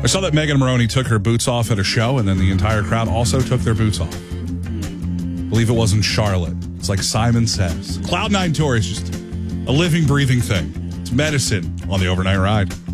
I saw that Megan Maroney took her boots off at a show, and then the entire crowd also took their boots off. I believe it was in Charlotte. It's like Simon Says. Cloud9 Tour is just a living, breathing thing. It's medicine on the overnight ride.